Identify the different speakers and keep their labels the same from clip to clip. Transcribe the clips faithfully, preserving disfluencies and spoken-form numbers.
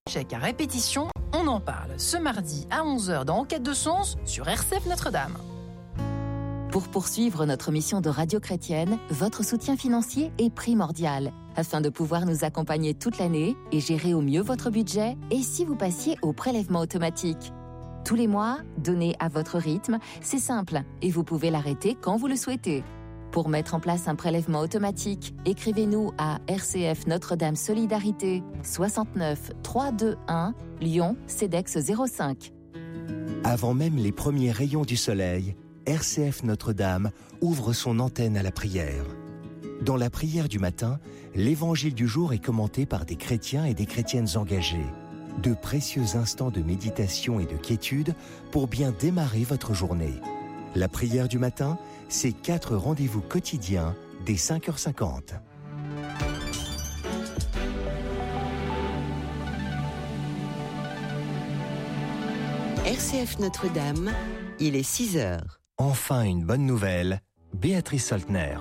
Speaker 1: Échec à répétition, on en parle ce mardi à onze heures dans Enquête de Sens sur R C F Notre-Dame.
Speaker 2: Pour poursuivre notre mission de radio chrétienne, votre soutien financier est primordial afin de pouvoir nous accompagner toute l'année et gérer au mieux votre budget. Et si vous passiez au prélèvement automatique ? Tous les mois, donnez à votre rythme, c'est simple et vous pouvez l'arrêter quand vous le souhaitez. Pour mettre en place un prélèvement automatique, écrivez-nous à R C F Notre-Dame Solidarité soixante-neuf trois cent vingt-et-un Lyon CEDEX zéro cinq.
Speaker 3: Avant même les premiers rayons du soleil, R C F Notre-Dame ouvre son antenne à la prière. Dans la prière du matin, l'évangile du jour est commenté par des chrétiens et des chrétiennes engagés. De précieux instants de méditation et de quiétude pour bien démarrer votre journée. La prière du matin, c'est quatre rendez-vous quotidiens dès cinq heures cinquante.
Speaker 4: R C F Notre-Dame, il est six heures.
Speaker 3: Enfin une bonne nouvelle, Béatrice Soltner.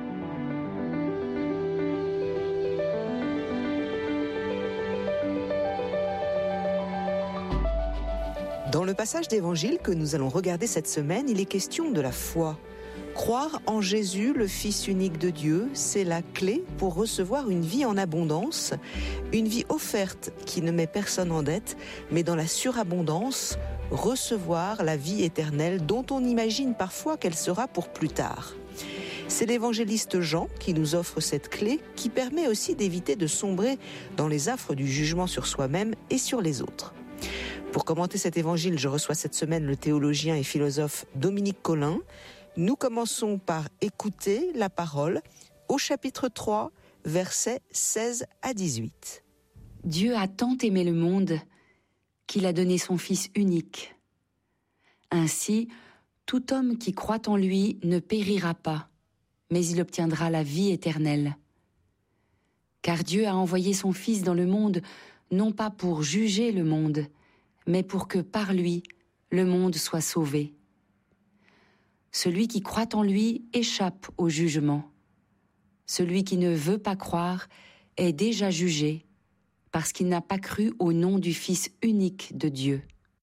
Speaker 5: Dans le passage d'évangile que nous allons regarder cette semaine, il est question de la foi. Croire en Jésus, le Fils unique de Dieu, c'est la clé pour recevoir une vie en abondance, une vie offerte qui ne met personne en dette, mais dans la surabondance, recevoir la vie éternelle dont on imagine parfois qu'elle sera pour plus tard. C'est l'évangéliste Jean qui nous offre cette clé qui permet aussi d'éviter de sombrer dans les affres du jugement sur soi-même et sur les autres. Pour commenter cet évangile, je reçois cette semaine le théologien et philosophe Dominique Collin. Nous commençons par écouter la parole au chapitre trois, versets seize à dix-huit.
Speaker 6: Dieu a tant aimé le monde qu'il a donné son Fils unique. Ainsi, tout homme qui croit en lui ne périra pas, mais il obtiendra la vie éternelle. Car Dieu a envoyé son Fils dans le monde, non pas pour juger le monde, mais pour que par lui, le monde soit sauvé. Celui qui croit en lui échappe au jugement. Celui qui ne veut pas croire est déjà jugé, parce qu'il n'a pas cru au nom du Fils unique de Dieu.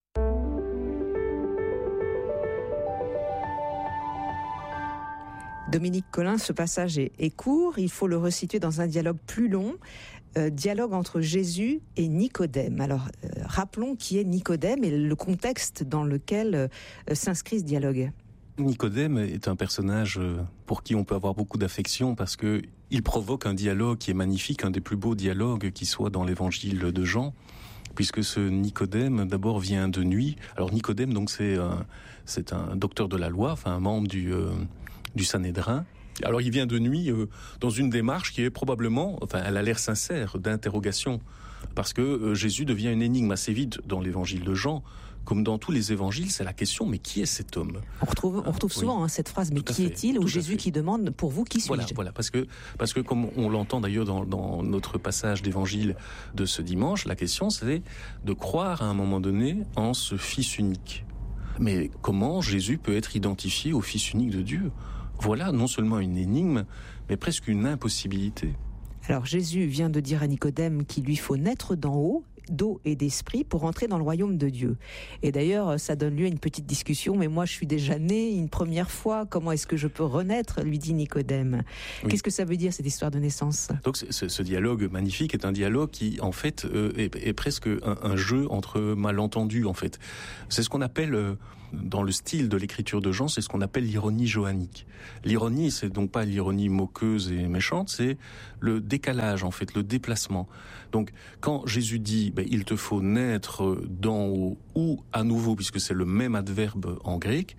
Speaker 5: Dominique Collin, ce passage est, est court, il faut le resituer dans un dialogue plus long, euh, dialogue entre Jésus et Nicodème. Alors, euh, rappelons qui est Nicodème et le contexte dans lequel euh, s'inscrit ce dialogue.
Speaker 7: Nicodème est un personnage pour qui on peut avoir beaucoup d'affection parce que il provoque un dialogue qui est magnifique, un des plus beaux dialogues qui soit dans l'évangile de Jean, puisque ce Nicodème d'abord vient de nuit. Alors Nicodème, donc c'est un, c'est un docteur de la loi, enfin un membre du euh, du Sanhédrin. Alors il vient de nuit euh, dans une démarche qui est probablement, enfin elle a l'air sincère, d'interrogation, parce que euh, Jésus devient une énigme assez vite dans l'évangile de Jean. Comme dans tous les évangiles, c'est la question, mais qui est cet homme ?
Speaker 5: On retrouve, on retrouve souvent oui. hein, cette phrase, mais tout qui est-il ? Ou Jésus qui demande, pour vous, qui suis-je ?
Speaker 7: Voilà, voilà, parce que, parce que comme on l'entend d'ailleurs dans, dans notre passage d'évangile de ce dimanche, la question c'est de croire à un moment donné en ce Fils unique. Mais comment Jésus peut être identifié au Fils unique de Dieu ? Voilà non seulement une énigme, mais presque une impossibilité.
Speaker 5: Alors Jésus vient de dire à Nicodème qu'il lui faut naître d'en haut, d'eau et d'esprit pour entrer dans le royaume de Dieu. Et d'ailleurs, ça donne lieu à une petite discussion, mais moi je suis déjà né une première fois, comment est-ce que je peux renaître, lui dit Nicodème. Oui. Qu'est-ce que ça veut dire cette histoire de naissance ?
Speaker 7: Donc ce, ce dialogue magnifique est un dialogue qui en fait euh, est, est presque un, un jeu entre malentendus en fait. C'est ce qu'on appelle, euh, dans le style de l'écriture de Jean, c'est ce qu'on appelle l'ironie johannique. L'ironie, c'est donc pas l'ironie moqueuse et méchante, c'est le décalage en fait, le déplacement. Donc quand Jésus dit ben, il te faut naître d'en haut ou à nouveau, puisque c'est le même adverbe en grec,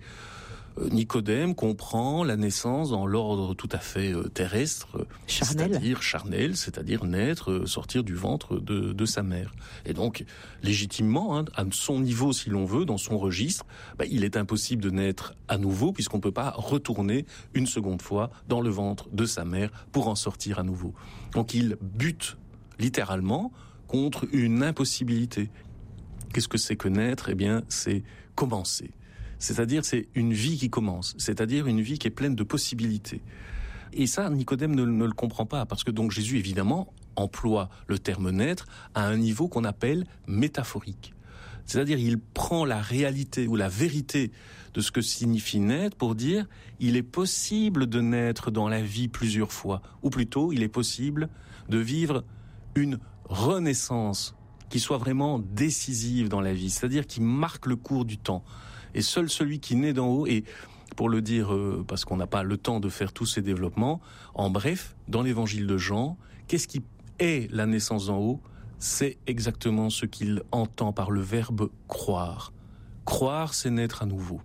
Speaker 7: Nicodème comprend la naissance dans l'ordre tout à fait terrestre,
Speaker 5: charnel.
Speaker 7: c'est-à-dire charnel, c'est-à-dire naître, sortir du ventre de, de sa mère. Et donc, légitimement, hein, à son niveau, si l'on veut, dans son registre, bah, il est impossible de naître à nouveau, puisqu'on ne peut pas retourner une seconde fois dans le ventre de sa mère pour en sortir à nouveau. Donc, il bute littéralement contre une impossibilité. Qu'est-ce que c'est que naître ? Eh bien, c'est commencer. C'est-à-dire, c'est une vie qui commence. C'est-à-dire une vie qui est pleine de possibilités. Et ça, Nicodème ne, ne le comprend pas, parce que donc Jésus, évidemment, emploie le terme naître à un niveau qu'on appelle métaphorique. C'est-à-dire, il prend la réalité ou la vérité de ce que signifie naître pour dire il est possible de naître dans la vie plusieurs fois, ou plutôt il est possible de vivre une renaissance qui soit vraiment décisive dans la vie, c'est-à-dire qui marque le cours du temps. Et seul celui qui naît d'en haut, et pour le dire euh, parce qu'on n'a pas le temps de faire tous ces développements, en bref, dans l'évangile de Jean, qu'est-ce qui est la naissance d'en haut ? C'est exactement ce qu'il entend par le verbe croire. Croire, c'est naître à nouveau.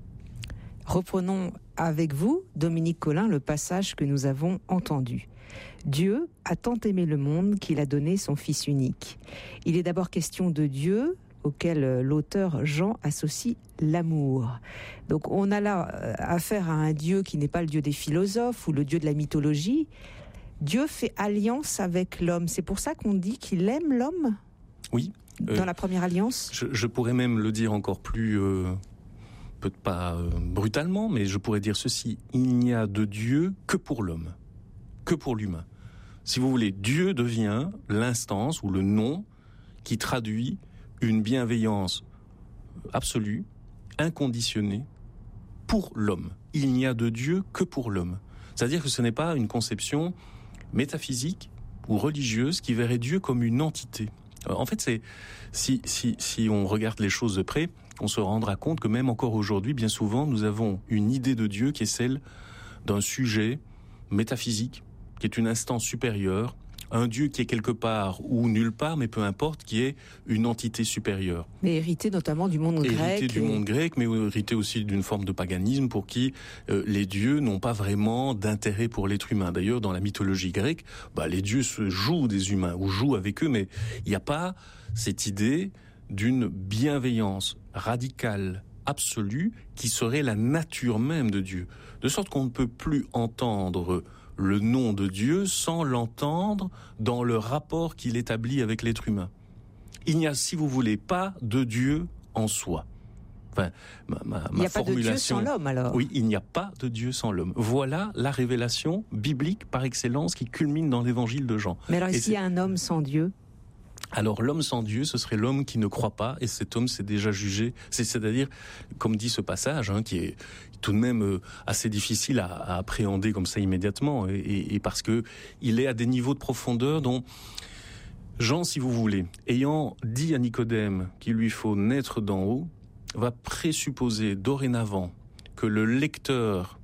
Speaker 5: Reprenons avec vous, Dominique Collin, le passage que nous avons entendu. Dieu a tant aimé le monde qu'il a donné son Fils unique. Il est d'abord question de Dieu, auquel l'auteur Jean associe l'amour. Donc on a là affaire à un Dieu qui n'est pas le Dieu des philosophes ou le Dieu de la mythologie. Dieu fait alliance avec l'homme. C'est pour ça qu'on dit qu'il aime l'homme ?
Speaker 7: Oui.
Speaker 5: Dans
Speaker 7: euh,
Speaker 5: la première alliance ?
Speaker 7: je, je pourrais même le dire encore plus, euh, peut-être pas euh, brutalement, mais je pourrais dire ceci. Il n'y a de Dieu que pour l'homme, que pour l'humain. Si vous voulez, Dieu devient l'instance ou le nom qui traduit une bienveillance absolue, inconditionnée, pour l'homme. Il n'y a de Dieu que pour l'homme. C'est-à-dire que ce n'est pas une conception métaphysique ou religieuse qui verrait Dieu comme une entité. En fait, c'est si, si, si on regarde les choses de près, on se rendra compte que même encore aujourd'hui, bien souvent, nous avons une idée de Dieu qui est celle d'un sujet métaphysique, qui est une instance supérieure, un Dieu qui est quelque part ou nulle part, mais peu importe, qui est une entité supérieure.
Speaker 5: Mais hérité notamment du monde grec.
Speaker 7: Hérité du
Speaker 5: et...
Speaker 7: monde grec, mais hérité aussi d'une forme de paganisme pour qui euh, les dieux n'ont pas vraiment d'intérêt pour l'être humain. D'ailleurs, dans la mythologie grecque, bah, les dieux se jouent des humains ou jouent avec eux, mais il n'y a pas cette idée d'une bienveillance radicale, absolue, qui serait la nature même de Dieu. De sorte qu'on ne peut plus entendre le nom de Dieu sans l'entendre dans le rapport qu'il établit avec l'être humain. Il n'y a, si vous voulez, pas de Dieu en soi. Enfin, ma, ma, ma
Speaker 5: il n'y a
Speaker 7: formulation,
Speaker 5: pas de Dieu sans l'homme, alors.
Speaker 7: Oui, il n'y a pas de Dieu sans l'homme. Voilà la révélation biblique par excellence qui culmine dans l'évangile de Jean.
Speaker 5: Mais alors, s'il y a un homme sans Dieu ?
Speaker 7: Alors l'homme sans Dieu, ce serait l'homme qui ne croit pas, et cet homme s'est déjà jugé. C'est, c'est-à-dire, comme dit ce passage, hein, qui est tout de même euh, assez difficile à, à appréhender comme ça immédiatement, et, et, et parce que il est à des niveaux de profondeur dont Jean, si vous voulez, ayant dit à Nicodème qu'il lui faut naître d'en haut, va présupposer dorénavant que le lecteur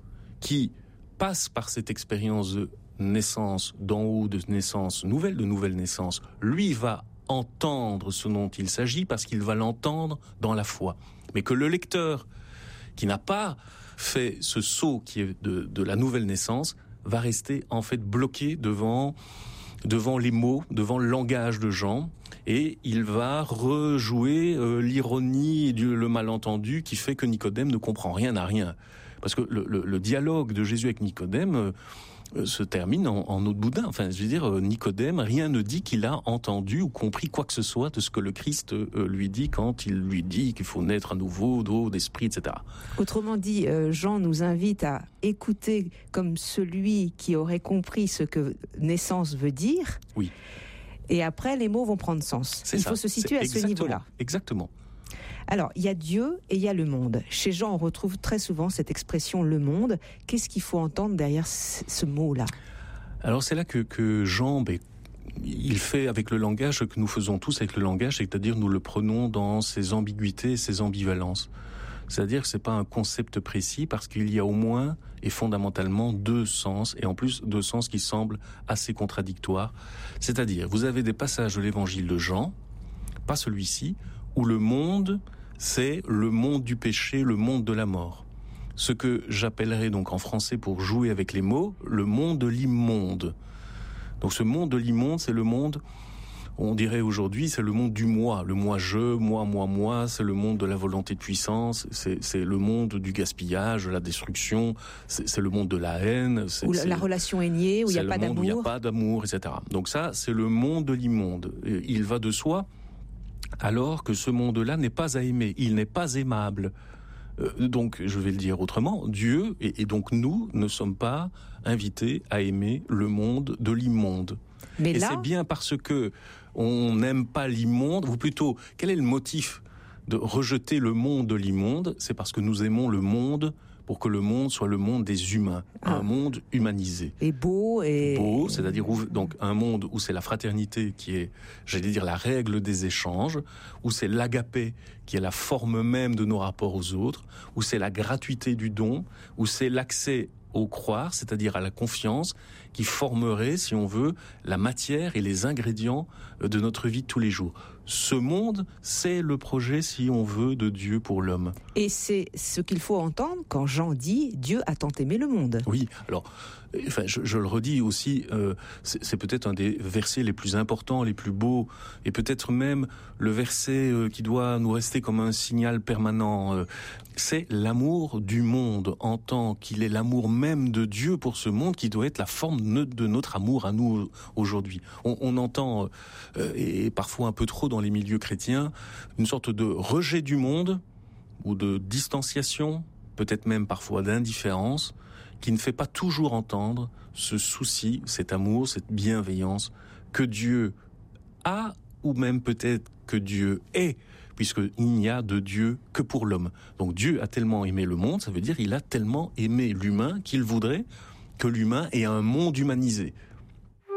Speaker 7: qui passe par cette expérience de naissance d'en haut, de naissance nouvelle, de nouvelle naissance, lui va entendre ce dont il s'agit parce qu'il va l'entendre dans la foi. Mais que le lecteur qui n'a pas fait ce saut qui est de, de la nouvelle naissance va rester en fait bloqué devant, devant les mots, devant le langage de Jean, et il va rejouer euh, l'ironie et du, le malentendu qui fait que Nicodème ne comprend rien à rien. Parce que le, le, le dialogue de Jésus avec Nicodème euh, se termine en, en eau de boudin. Enfin, je veux dire, Nicodème, rien ne dit qu'il a entendu ou compris quoi que ce soit de ce que le Christ euh, lui dit quand il lui dit qu'il faut naître à nouveau d'eau, d'esprit, et cetera.
Speaker 5: Autrement dit, euh, Jean nous invite à écouter comme celui qui aurait compris ce que naissance veut dire.
Speaker 7: Oui.
Speaker 5: Et après, les mots vont prendre sens.
Speaker 7: C'est
Speaker 5: il
Speaker 7: ça.
Speaker 5: faut se situer
Speaker 7: C'est
Speaker 5: à ce niveau-là.
Speaker 7: Exactement.
Speaker 5: Alors, il y a Dieu et il y a le monde. Chez Jean, on retrouve très souvent cette expression « le monde ». Qu'est-ce qu'il faut entendre derrière ce, ce mot-là ?
Speaker 7: Alors, c'est là que, que Jean, ben, il fait avec le langage ce que nous faisons tous avec le langage, c'est-à-dire nous le prenons dans ses ambiguïtés et ses ambivalences. C'est-à-dire que c'est pas un concept précis parce qu'il y a au moins et fondamentalement deux sens, et en plus deux sens qui semblent assez contradictoires. C'est-à-dire, vous avez des passages de l'évangile de Jean, pas celui-ci, où le monde, c'est le monde du péché, le monde de la mort. Ce que j'appellerais donc en français, pour jouer avec les mots, le monde de l'immonde. Donc ce monde de l'immonde, c'est le monde, on dirait aujourd'hui, c'est le monde du moi. Le moi-je, moi, moi, moi, c'est le monde de la volonté de puissance, c'est, c'est le monde du gaspillage, de la destruction, c'est, c'est le monde de la haine. C'est,
Speaker 5: où la,
Speaker 7: c'est,
Speaker 5: la relation est niée, où il n'y a pas d'amour.
Speaker 7: Où il n'y a pas d'amour, et cetera. Donc ça, c'est le monde de l'immonde. Il va de soi, alors que ce monde-là n'est pas à aimer, il n'est pas aimable. Euh, donc, je vais le dire autrement, Dieu, et, et donc nous, ne sommes pas invités à aimer le monde de l'immonde.
Speaker 5: Mais
Speaker 7: Et
Speaker 5: là...
Speaker 7: c'est bien parce que on n'aime pas l'immonde, ou plutôt, quel est le motif de rejeter le monde de l'immonde? C'est parce que nous aimons le monde pour que le monde soit le monde des humains, ah. un monde humanisé.
Speaker 5: Et beau et...
Speaker 7: Beau, c'est-à-dire où, donc un monde où c'est la fraternité qui est, j'allais dire, la règle des échanges, où c'est l'agapé qui est la forme même de nos rapports aux autres, où c'est la gratuité du don, où c'est l'accès au croire, c'est-à-dire à la confiance, qui formerait, si on veut, la matière et les ingrédients de notre vie de tous les jours. Ce monde, c'est le projet, si on veut, de Dieu pour l'homme.
Speaker 5: Et c'est ce qu'il faut entendre quand Jean dit « Dieu a tant aimé le monde ».
Speaker 7: Oui, alors, enfin, je, je le redis aussi, euh, c'est, c'est peut-être un des versets les plus importants, les plus beaux, et peut-être même le verset euh, qui doit nous rester comme un signal permanent. Euh, c'est l'amour du monde, en tant qu'il est l'amour même de Dieu pour ce monde, qui doit être la forme de notre amour à nous aujourd'hui. On, on entend, euh, et parfois un peu trop dans les milieux chrétiens, une sorte de rejet du monde, ou de distanciation, peut-être même parfois d'indifférence, qui ne fait pas toujours entendre ce souci, cet amour, cette bienveillance que Dieu a, ou même peut-être que Dieu est, puisqu'il n'y a de Dieu que pour l'homme. Donc Dieu a tellement aimé le monde, ça veut dire qu'il a tellement aimé l'humain qu'il voudrait que l'humain ait un monde humanisé.